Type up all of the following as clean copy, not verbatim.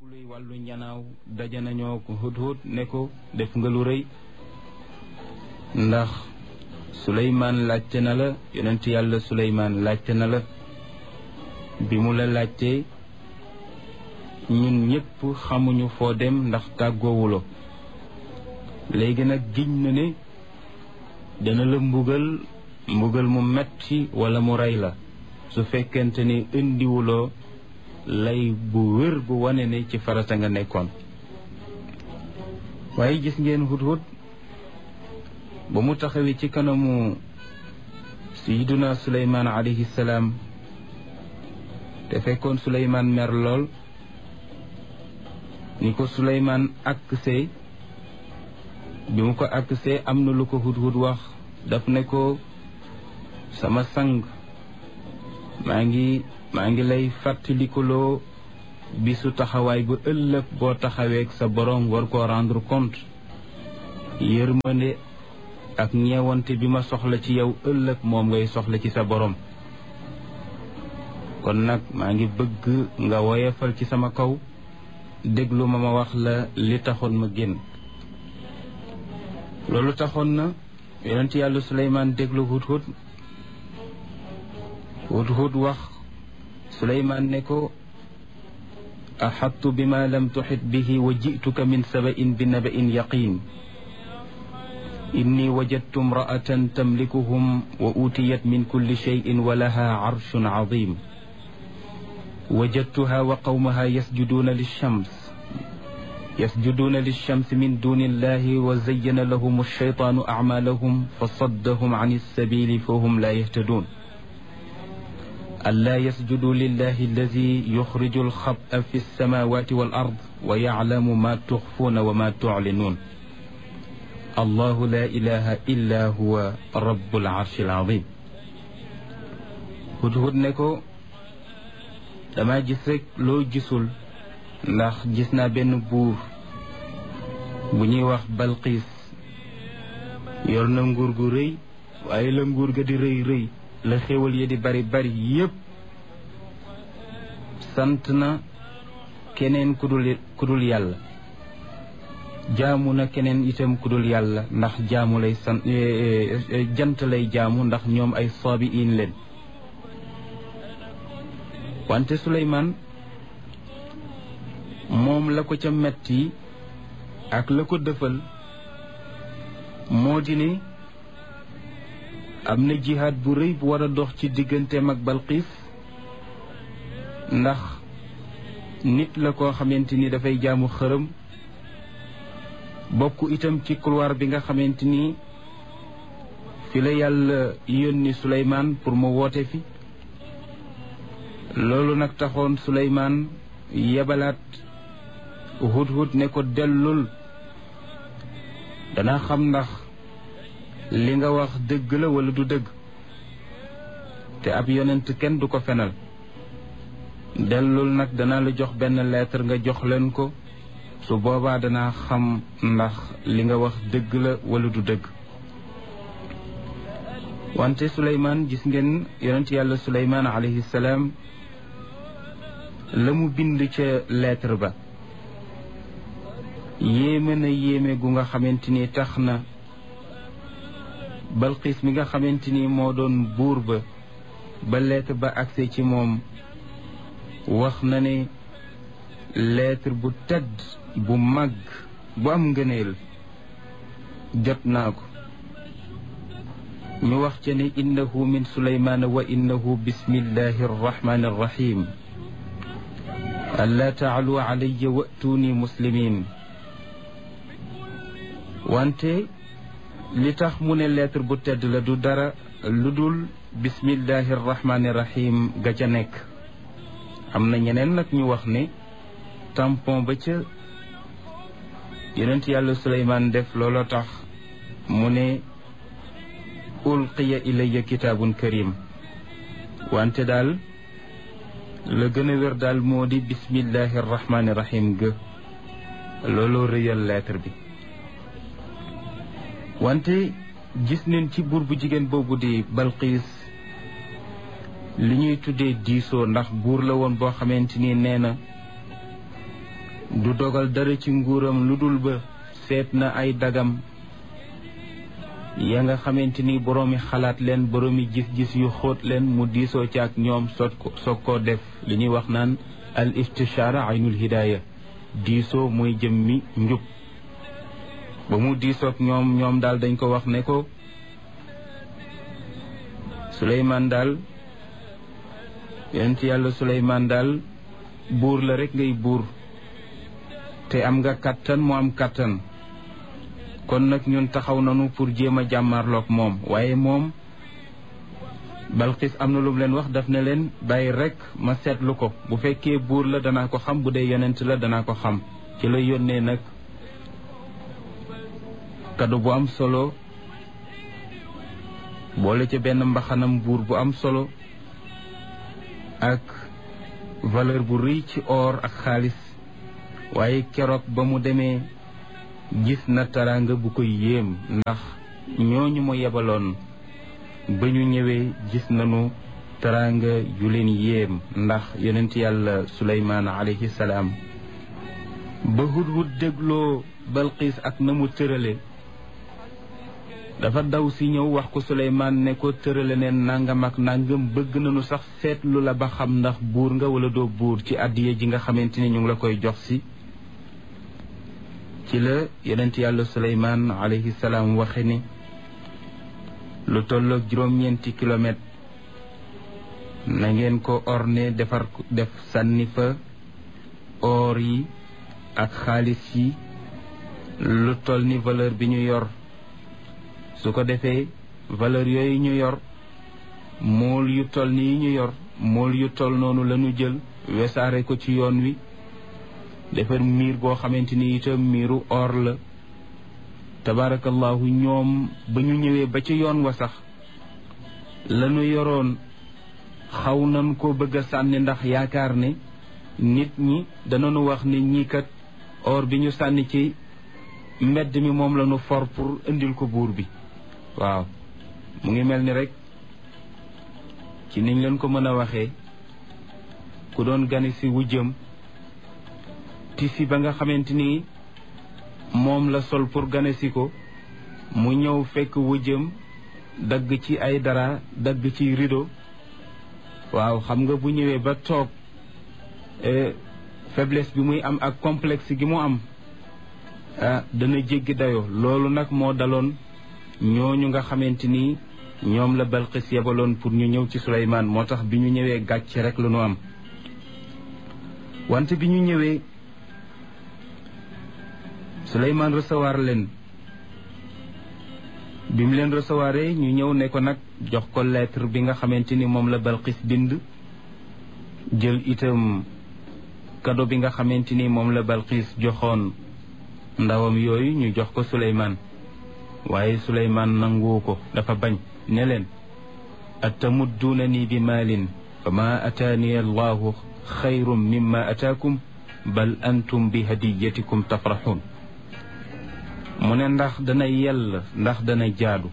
luy wàllu njanaaw daje nañoo ko Hudhud ne ko def nga lu rëy ndax Suleymaan laajte na la yonent yàlla Suleymaan laajte na la bi mu la laajtee ñun ñëpp xamuñu foo dem ndax tàggoowuloo léegi nag giñ na ne dana la mbugal mu metti wala mu rey la su fekkente ni indiwuloo lay bu wér bu wane ne ci farata nga nekkoon waaye gis ngeen Hudhud ba mu taxawee ci kanamu Sayyiduna Suleymaan alayhi salaam te fekkoon Suleymaan mer lool ni ko Suleymaan aksee bi mu ko aksee am na lu ko Hudhud wax daf ne ko sama sang maa ngi lay fàttalikuloo bisu taxawaay bu ëllëg boo taxaweek sa boroom war koo rendre compte yërmande ak ñeewante bi ma soxla ci yow ëllëg moom ngay soxla ci sa boroom kon nag maa ngi bëgg nga woyefal ci sama kaw déglu ma wax la li taxoon ma génn loolu taxoon na yonent yàlla Suleymaan déglu Hudhud wax Suleymaan ne ko axattu bima lam tuxit bihi wa jituka min saba'in bi naba'in yaqin inni wajadtu imra'atan tamlikuhum wa utiyat min kulli shay'in wa laha arshun azim wajadtuha wa qawmaha yasjuduna lilshams min duni illahi wa zayyana lahum alshaytanu a'malahum fasaddahum an alsabili fahum la yahtadun ألا يسجدوا لله الذي يخرج الخبأ في السماوات والأرض ويعلم ما تخفون وما تعلنون الله لا إله إلا هو رب العرش العظيم Hudhud ne ko dama gis rek loo gisul ndax gis naa benn buur bu ñuy wax Balqiis yor na nguur gu rëy waaye la nguur ga di rëy rëy la xéwal yi di bari bari yépp sant na keneen ku dul yàlla jaamu na keneen itam ku dul yàlla ndax jaamu lay sant jant lay jaamu ndax ñoom ay saabiin leen wante Suleymaan moom la ko ca metti ak la ko dëfal moo di ne am na jihaad bu rëy bu war a dox ci digganteem ak Balqiis ndax nit la koo xamante ni dafay jaamu xërëm bokk itam ci couloir bi nga xamante ni fi la yàlla yónni Suleymaan pour mu woote fi loolu nag taxoon Suleymaan yebalaat Hudhud ne ko dellul danaa xam ndax li nga wax dëgg la wala du dëgg te ab yonent kenn du ko fenal dellul nag danaa la jox benn lettre nga jox leen ko su boobaa danaa xam ndax li nga wax dëgg la wala du dëgg wante Suleymaan gis ngeen yonent yàlla Suleymaan alayhi salaam la mu bind ca lettre ba yéeme na yéeme gu nga xamante ni tax na Balqiis mi nga xamante ni moo doon buur ba lettre ba agse ci moom wax na ne lettre bu tedd bu mag bu am ngëneel jot naa ko ñu wax ca ne innahu min Suleymaan wa innahu bismillahi arrahmani arrahim allaa taalu alayya wa'tuuni muslimin wante li tax mu ne lettre bu tedd la du dara lu dul bismillahi rahmaani rahim ga ca nekk am na ñeneen nag ñu wax ne tampon ba ca yonent yàlla Suleymaan def looloo tax mu ne ulqiya ilayya kitaabun karim wante daal la gën a wér daal moo di bismillahi rahmaani rahim ga looloo rëyal lettre bi wante gis neen ci buur bu jigéen boobu di Balqiis li ñuy tuddee diisoo ndax buur la woon boo xamante ni nee na du dogal dara ci nguuram lu dul ba seet na ay dagam ya nga xamante ni boroomi xalaat leen boroomi gis-gis yu xóot leen mu diisoo ci ak ñoom soog koo def li ñuy wax naan al istishaara aynul hidaaya diisoo mooy jëmmi njub ba mu diisoog ñoom daal dañ ko wax ne ko Suleymaan daal yonent yàlla Suleymaan daal buur la rek ngay buur te am nga kàttan mu am kàttan kon nag ñun taxaw nañu pour jéem a jàmmarloog moom waaye moom Balqis am na lu mu leen wax daf ne leen bàyyi rek ma seetlu ko bu fekkee buur la danaa ko xam bu dee yonent la danaa ko xam ci la yónnee nag kado bu am solo boole ca benn mbaxanam buur bu am solo ak valeur bu rëy ci or ak xaalis waaye keroog ba mu demee gis na taraanga bu ko yéem ndax ñooñu ma yebaloon ba ñu ñëwee gis nañu taraanga yu leen yéem ndax yonent yàlla Suleymaan alayhi salaam ba Hudhud dégloo Balqis ak na mu tërale dafa daw si ñëw wax ko Suleymaan ne ko tërale neen nangam ak nangam bëgg nañu sax seetlu la ba xam ndax buur nga wala doo buur ci àddiya ji nga xamante ni ñu ngi la koy jox si ci la yonent yàlla Suleymaan alayhi salaam waxe ni lu tolloog juróom-ñeenti kilomètre na ngeen ko orné def sànni fa or yi ak xaalis yi lu toll ni valeur bi ñu yor su ko defee valeur yooyu ñu yor mool yu toll ni yi ñu yor mool yu toll noonu la ñu jël wesaare ko ci yoon wi defar miir boo xamante ni itam miiru or la tabarakallahu ñoom ba ñu ñëwee ba ci yoon wa sax la ñu yoroon xaw nañ ko bëgg a sànni ndax yaakaar ne nit ñi danañu wax ne ñii kat or bi ñu sànni ci mbedd mi moom la ñu for pour indil ko buur bi waaw mu ngi mel ni rek ci niñ leen ko mën a waxee ku doon gane si wujjam tisi ba nga xamante ni moom la sol pour gane si ko mu ñëw fekk wujjam dagg ci ay dara dagg ci rideau waaw xam nga bu ñëwee ba toog faiblesse bi muy am ak complexe gi mu am dana jéggi dayoo loolu nag moo daloon ñooñu nga xamante ni ñoom la Balqis yebaloon pour ñu ñëw ci Suleymaan moo tax bi ñu ñëwee gàcce rek la ñu am wante bi ñu ñëwee Suleymaan recevoir leen bi mu leen recevoir ñu ñëw ne ko nag jox ko lettre bi nga xamante ni moom la Balqis bind jël itam cadeau bi nga xamante ni moom la Balqis joxoon ndawam yooyu ñu jox ko Suleymaan waaye Suleymaan nangu ko dafa bañ ne leen atamudduunani bi maalin fa ma ataani allahu xayrun mimma ataakum bal antum bi hadiyatikum tafraxuun mu ne ndax dana yell ndax dana jaadu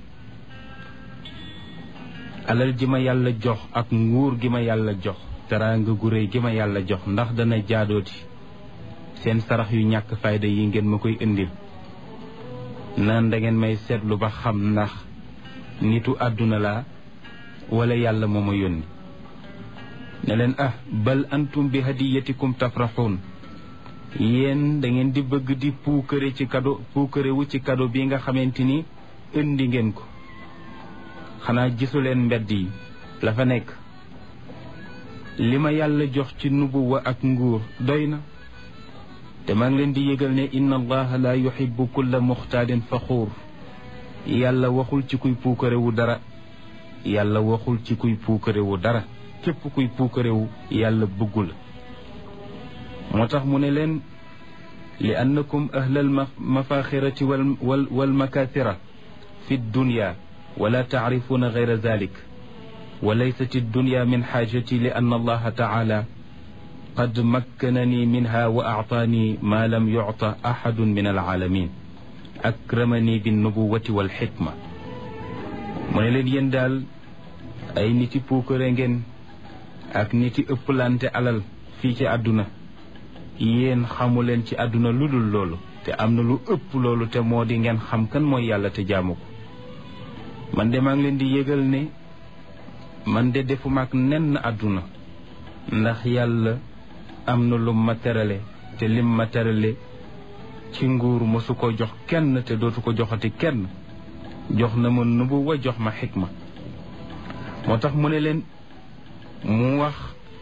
alal ji ma yàlla jox ak nguur gi ma yàlla jox teraanga gu réy gi ma yàlla jox ndax dana jaadooti seen sarax yu ñàkk fayda yi ngeen ma koy indil naan da ngeen may seetlu ba xam ndax nitu àdduna laa wala yàlla moo ma yónni ne leen bal antum bi hadiyatikum tafraxuun yéen da ngeen di bëgg di puukare ci kado puukare wu ci kado bi nga xamante ni indi ngeen ko xanaa gisu leen mbedd yi la fa nekk li ma yàlla jox ci nubuwa ak nguur doy na te maa ngi leen di yëgal ne inna allaha la yuhibbu kulla muxtaalin faxuur yàlla waxul ci kuy puukare wu dara yàlla waxul ci kuy puukare wu dara képp kuy puukare wu yàlla bëggul moo tax mu ne leen li annakum ahlal mafaxirati wal makathira fi dunya wala taarifuuna gayra dalik wa laysat dunya min xaajati li anna allaha taala qad makkanani minha wa aataani ma lam yucta axadun min alaalamin akramani binnubuwati walxikma mu ne leen yéen daal ay niti puukare ngeen ak niti ëpplante alal fii ci àdduna yéen xamu leen ci àdduna lu dul loolu te am na lu ëpp loolu te moo di ngeen xam kan mooy yàlla te jaamu ko man de maa ngi leen di yëgal ne man de defuma ak nenn àdduna ndax yàlla am na lu ma terale te lim ma terale ci nguur mosu ko jox kenn te dootu ko joxati kenn jox na ma nubuwa jox ma xikma moo tax mu ne leen mu wax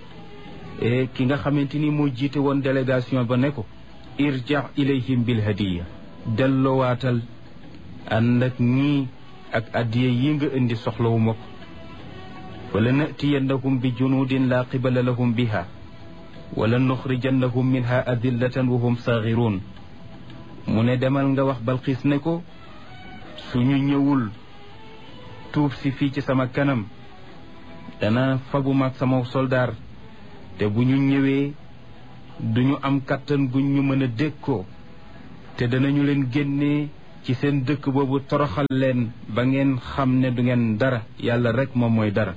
ki nga xamante ni moo jiite woon délégation ba ne ko irja ilayhim bil hadiya dellowaatal ànd ak ñii ak addiya yi nga indi soxlawuma ko wala natiyannahum bi junudin la qibala lahum biha wala nuxrijannahum minha adillatan wa hum saxiruun mu ne demal nga wax Balqiis ne ko suñu ñëwul tuub si fii ci sama kanam dana fabu mag sama soldaar te bu ñu ñëwee duñu am kàttan guñ ñu mën a dékkoo te danañu leen génnee ci seen dëkk boobu toroxal leen ba ngeen xam ne du ngeen dara yàlla rek moom mooy dara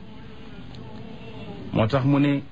moo tax mu ne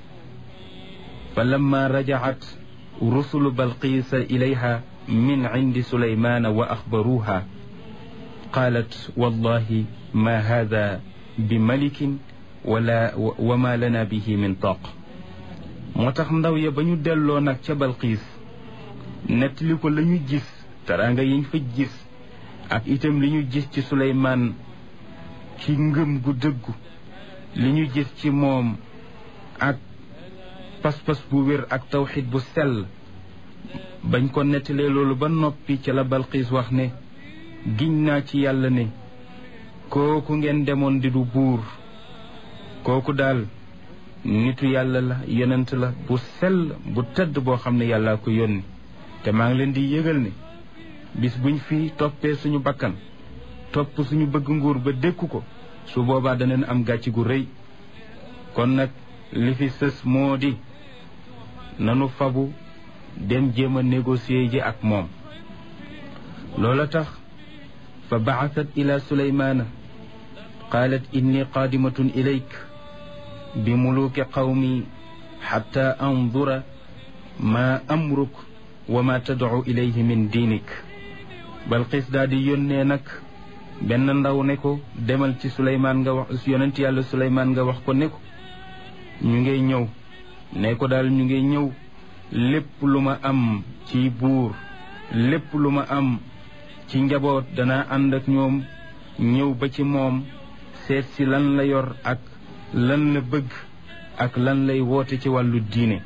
fa lamma rajaat rusulu balqiisa ilayha min indi suleymaana wa axbaruuha qaalat wallahi ma hada bi malikin wa ma lana bihi min taq moo tax ndaw ya ba ñu delloo nag ca Balqiis nettali ko la ñu gis teraanga yiñ fa gis ak itam li ñu gis ci Suleymaan ci ngëm gu dëggu li ñu gis ci moom ak pas-pas bu wér ak tawxid bu sell bañ ko nettalee loolu ba noppi ca la Balqiis wax ne giñ naa ci yàlla ne kooku ngeen demoon di du buur kooku daal nitu yàlla la yonent la bu sell bu tëdd boo xam ne yàlla ko yónni te maa ngi leen di yëgal ne bis buñ fi toppee suñu bakkan topp suñu bëgg nguur ba dékku ko su boobaa daneen am gàcc gu rëy kon nag li fi sës moo di nanu fabu dem jéem a négocier ji ak moom loola tax fa ba'athat ila suleymaana qaalat inni qaadimatun ilayk bi muluki qawmi xatta andura ma amruk wa ma tad'u ilayhi min diinik Balqiis daal di yónnee nag benn ndaw ne ko demal ci Suleymaan nga wax yonent yàlla Suleymaan nga wax ko ne ko ñu ngay ñëw ne ko daal ñu ngay ñëw lépp lu ma am ci buur lépp lu ma am ci njaboot danaa ànd ak ñoom ñëw ba ci moom seet si lan la yor ak lan la bëgg ak lan lay woote ci wàllu diine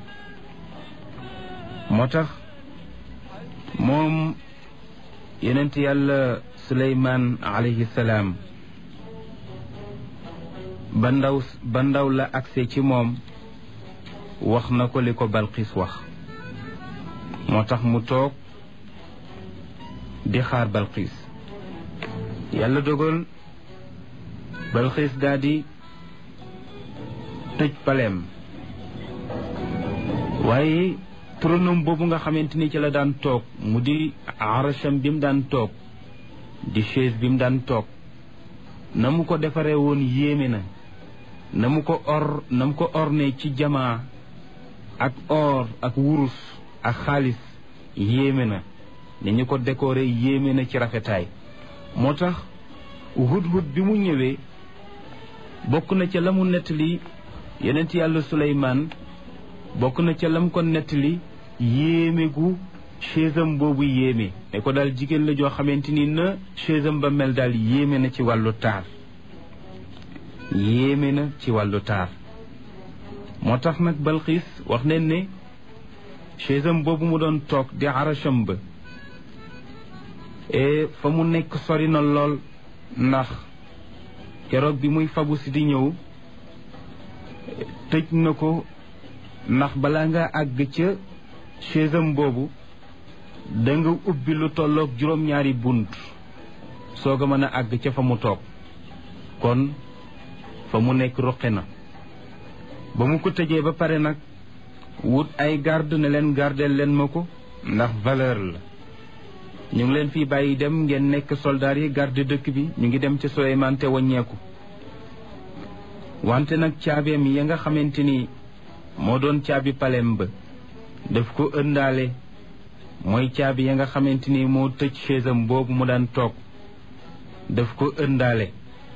moo tax moom yonent yàlla Suleymaan alayhi salaam ba ndaw la agse ci moom wax na ko li ko Balqiis wax moo tax mu toog di xaar Balqiis yàlla dogal Balqiis daal di tëj paleem waaye turanam boobu nga xamante ni ci la daan toog mu di arasham bi mu daan toog di chaise bi mu daan toog na mu ko defaree woon yéeme na mu ko orne ci jamaa ak or ak wurus ak xaalis yéeme na ni ñu ko décoré yéeme na ci rafetaay moo tax hudhud bi mu ñëwee bokk na ca la mu nettali yonent yàlla Suleymaan bokk na ca lam ko nettali yéeme gu chaisam boobu yéeme ne ko daal jigéen la joo xamante ni na chaisam ba mel daal yéeme na ci wàllu taar yéeme na ci wàllu taar moo tax nag Balqiis wax nañ ne chaisam boobu mu doon toog di arasham ba fa mu nekk sori na lool ndax keroog bi muy fabu si di ñëw tëj na ko ndax balaa nga àgg ca chaisam boobu da nga ubbi lu tolloog juróom-ñaari bunt soog a mën a àgg ca fa mu toog kon fa mu nekk ruqe na ba mu ko tëjee ba pare nag wut ay garde ne leen gardeel leen ma ko ndax valeur la ñu ngi leen fii bàyyi dem ngeen nekk soldaar yi garde dëkk bi ñu ngi dem ca Suleymaan te waññeeku wante nag caabeem ya nga xamante ni moo doon caabi palem ba daf ko ëndaale mooy caabi ya nga xamante ni moo tëj chaisam boobu mu daan toog daf ko ëndaale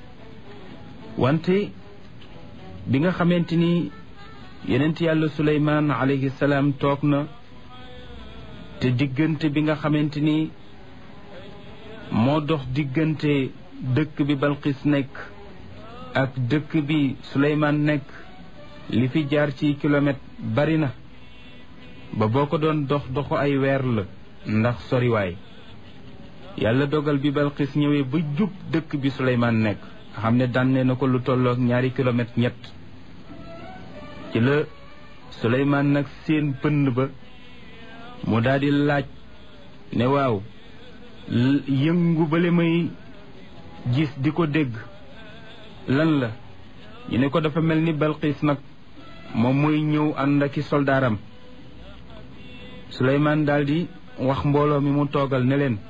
wante bi nga xamante ni yonent yàlla Suleymaan alayhi salaam toog na te diggante bi nga xamante ni moo dox diggante dëkk bi Balqis nekk ak dëkk bi Suleymaan nekk li fi jaar ci kilomètre bari na ba boo ko doon doxu ay weer la ndax soriwaay yàlla dogal bi Balqis ñëwee ba jub dëkk bi Suleymaan nekk xam ne dànne na ko lu tollook 2 kilomètre ñett ci la Suleymaan nag seen pënd ba mu daldi laaj ne waaw yëngu bale may gis di ko dégg lan la ñu ne ko dafa mel ni Balqis nag moom mooy ñëw ànd ak i soldaaram Suleymaan daldi wax mbooloo mi mu toogal ne leen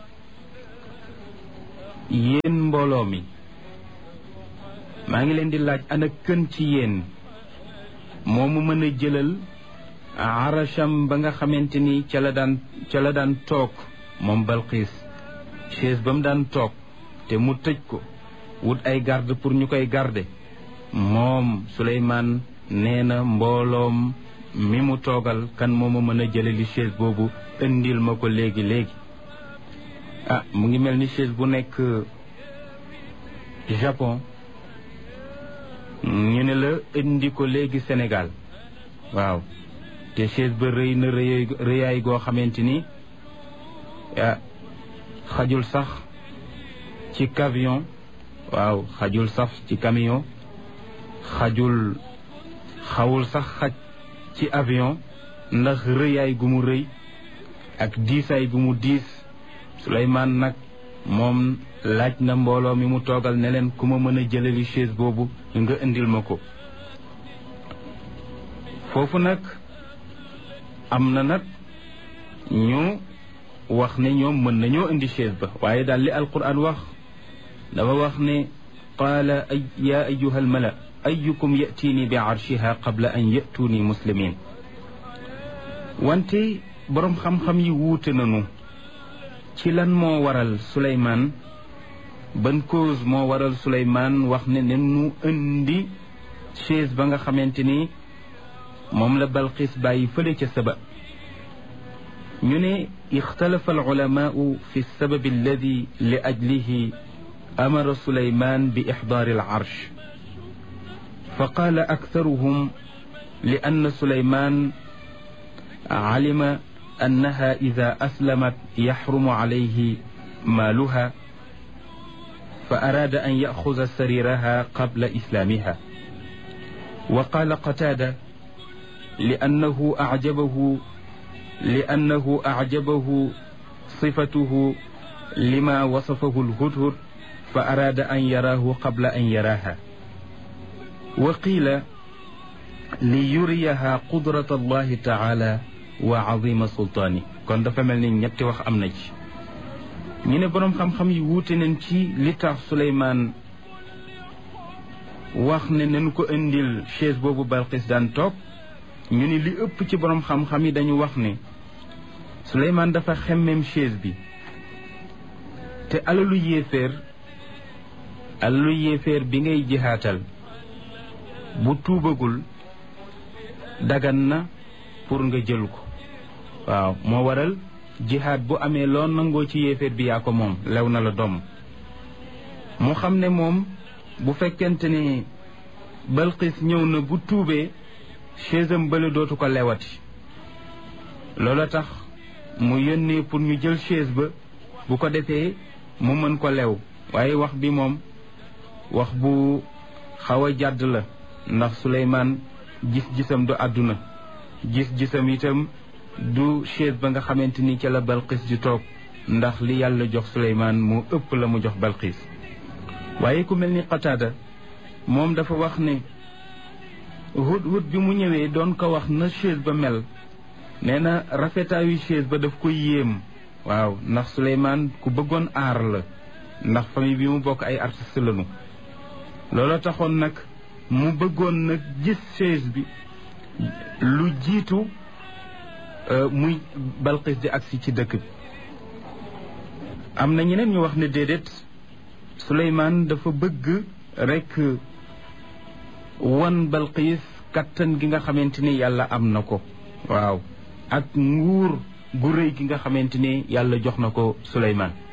yéen mbooloo mi maa ngi leen di laaj ana kën ci yéen moo mu mën a jëlal arasham ba nga xamante ni ca la daan toog moom Balqis chaise ba mu daan toog te mu tëj ko wut ay garde pour ñu koy garde moom Suleymaan nee na mbooloom mi mu toogal kan moo ma mën a jëlali chaise boobu indil ma ko léegi mu ngi mel ni chaise bu nekk Japon ñu ne la indi ko léegi Sénégal waaw te chaise ba rëy na rëyaay goo xamante ni xajul sax ci camion waaw xajul sax ci camion xawul sax xaj ci avion ndax rëyaay gu mu rëy ak diisaay gu mu diis Suleymaan nag moom laaj na mbooloo mi mu toogal ne leen ku ma mën a jëlali chaise boobu nga indil ma ko foofu nag am na nag ñu wax ne ñoom mën nañoo indi chaise ba waaye daal li alquran wax dafa wax ne qaala ya ayyuha almala ayyukum ya'tiini bi arshiha qabla an ya'tuuni muslimin wante boroom xam-xam yi wuute nañu ci lan moo waral Suleymaan ban cause moo waral Suleymaan wax ne nu indi chaise ba nga xamante ni moom la Balqis bàyyi fële ca Saba ñu ne ixtalafa alulamaau fi sabab alladi li ajlihi amara Suleymaan bi ixdaari alarsh fa qaala aktaruhum li anna Suleymaan alima annaha ida aslamat yaxrumu alayhi maaluha fa araada an yaxuza sariraha qabla islaamiha wa qaala Qataada لأنه أعجبه صفته لما وصفه الهدهد فأراد أن يراه قبل أن يراها وقيل ليريها قدرة الله تعالى وعظيم سلطانه kon dafa mel ni ñetti wax am na ci ñu ne boroom xam-xam yi wuute nañ ci li tax Suleymaan wax ne nañu ko indil chaise boobu Balqis daan toog ñu ni li ëpp ci boroom xam-xam yi dañu wax ne Suleymaan dafa xemmem chaise bi te alalu yéeféer bi ngay jihaatal bu tuubagul dagan na pour nga jël ko waaw moo waral jihaat bu amee loo nangoo ci yéeféer bi yaa ko moom lew na la doom mu xam ne moom bu fekkente ne Balqis ñëw na bu tuubee chaise am bële dootu ko lewati loola tax mu yónnee pour ñu jël chaise ba bu ko defee mu mën ko lew waaye wax bi moom wax bu xaw a jàdd la ndax Suleymaan gis-gisam du àdduna gis-gisam itam du chaise ba nga xamante ni ca la Balqis di toog ndax li yàlla jox Suleymaan moo ëpp la mu jox Balqis waaye ku mel ni Qataada moom dafa wax ne hudhud bi mu ñëwee doon ko wax na chaise ba mel nee na rafetaayu chaise ba daf ko yéem waaw ndax Suleymaan ku bëggoon aar la ndax famille bi mu bokk ay artiste lañu loola taxoon nag mu bëggoon nag gis chaise bi lu jiitu muy Balqis di agsi ci dëkk bi am na ñeneen ñu wax ne déedéet Suleymaan dafa bëgg rekk wan Balqis kattan gi nga xamante ni yàlla am na ko waaw ak nguur gu rëy gi nga xamante ni yàlla jox na ko Suleymaan